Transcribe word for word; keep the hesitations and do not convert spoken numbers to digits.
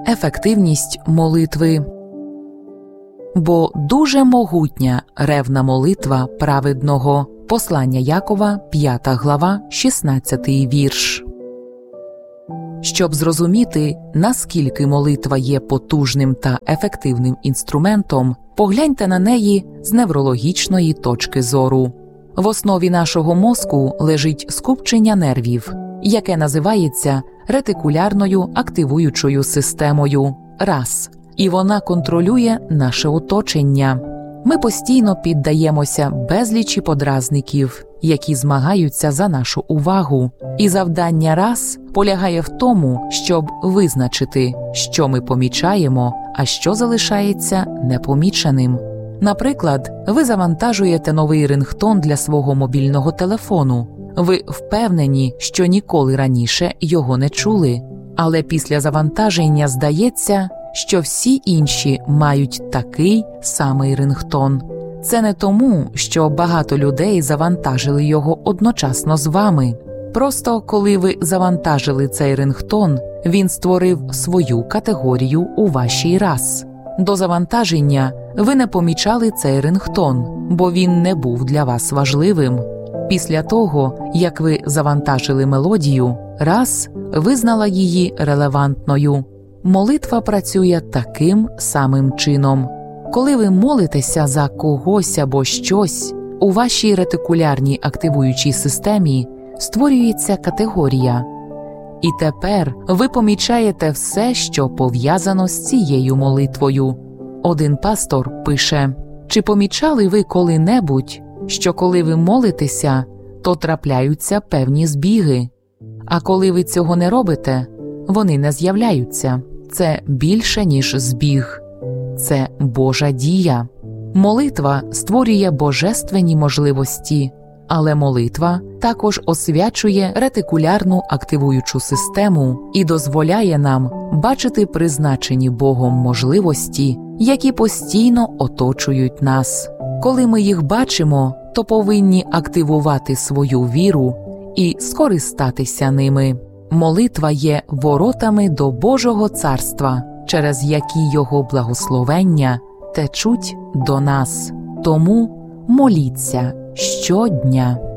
Ефективність молитви. Бо дуже могутня ревна молитва праведного. Послання Якова, п'ята глава, шістнадцятий вірш. Щоб зрозуміти, наскільки молитва є потужним та ефективним інструментом, погляньте на неї з неврологічної точки зору. В основі нашого мозку лежить скупчення нервів, яке називається ретикулярною активуючою системою – раз, і вона контролює наше оточення. Ми постійно піддаємося безлічі подразників, які змагаються за нашу увагу, і завдання раз полягає в тому, щоб визначити, що ми помічаємо, а що залишається непоміченим. Наприклад, ви завантажуєте новий рингтон для свого мобільного телефону. Ви впевнені, що ніколи раніше його не чули, але після завантаження здається, що всі інші мають такий самий рингтон. Це не тому, що багато людей завантажили його одночасно з вами. Просто коли ви завантажили цей рингтон, він створив свою категорію у вашій раз. До завантаження ви не помічали цей рингтон, бо він не був для вас важливим. Після того, як ви завантажили мелодію, раз визнала її релевантною. Молитва працює таким самим чином. Коли ви молитеся за когось або щось, у вашій ретикулярній активуючій системі створюється категорія. І тепер ви помічаєте все, що пов'язано з цією молитвою. Один пастор пише: «Чи помічали ви коли-небудь, що коли ви молитеся, то трапляються певні збіги? А коли ви цього не робите, вони не з'являються. Це більше, ніж збіг. Це Божа дія. Молитва створює божественні можливості, але молитва також освячує ретикулярну активуючу систему і дозволяє нам бачити призначені Богом можливості, які постійно оточують нас. Коли ми їх бачимо, то повинні активувати свою віру і скористатися ними. Молитва є воротами до Божого царства, через які Його благословення течуть до нас. Тому моліться щодня.